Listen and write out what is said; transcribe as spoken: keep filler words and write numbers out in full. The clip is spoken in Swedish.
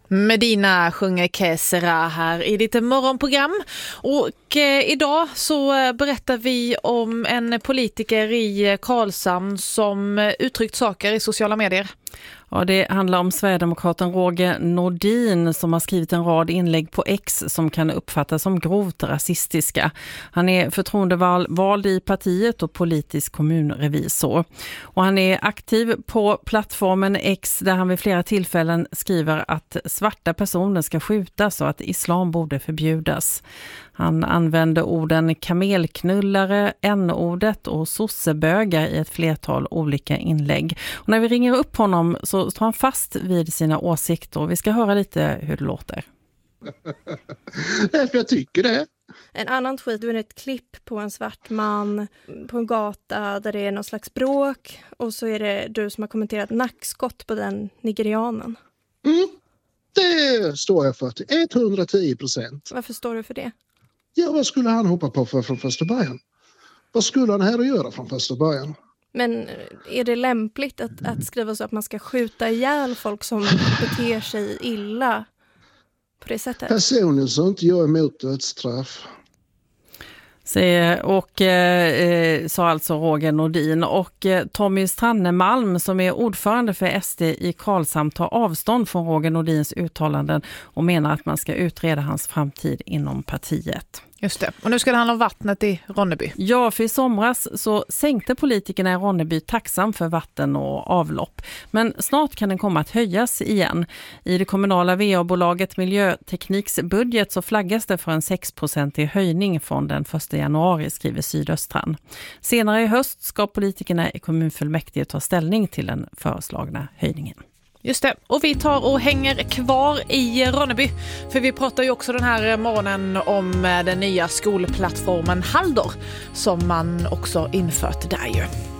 Medina sjunger Kesera här i ditt morgonprogram. Och eh, idag så berättar vi om en politiker i Karlshamn som uttryckt saker i sociala medier. Ja, det handlar om Sverigedemokraten Roger Nordin som har skrivit en rad inlägg på X som kan uppfattas som grovt rasistiska. Han är förtroendevald i partiet och politisk kommunrevisor. Och han är aktiv på plattformen X där han vid flera tillfällen skriver att svarta personer ska skjutas och att islam borde förbjudas. Han använder orden kamelknullare, n-ordet och sossebögar i ett flertal olika inlägg. Och när vi ringer upp honom så tar han fast vid sina åsikter och vi ska höra lite hur det låter. Därför jag tycker det. En annan tweet, du är ett klipp på en svart man på en gata där det är någon slags bråk och så är det du som har kommenterat nackskott på den nigerianen. Mm, det står jag för till etthundratio procent. Varför står du för det? Ja, vad skulle han hoppa på för från första början? Vad skulle han här att göra från första början? Men är det lämpligt att, att skriva så att man ska skjuta ihjäl folk som beter sig illa på det sättet? Personligen så inte jag emot dödsstraff. Och eh, sa alltså Roger Nordin. Och eh, Tommy Strannemalm som är ordförande för S D i Karlshamn tar avstånd från Roger Nordins uttalanden och menar att man ska utreda hans framtid inom partiet. Just det. Och nu ska det handla om vattnet i Ronneby. Ja, för i somras så sänkte politikerna i Ronneby taxan för vatten och avlopp. Men snart kan den komma att höjas igen. I det kommunala V A-bolaget Miljötekniks budget så flaggas det för en sex procentig höjning från den första januari, skriver Sydöstran. Senare i höst ska politikerna i kommunfullmäktige ta ställning till den föreslagna höjningen. Just det, och vi tar och hänger kvar i Ronneby för vi pratar ju också den här morgonen om den nya skolplattformen Haldor som man också infört där ju.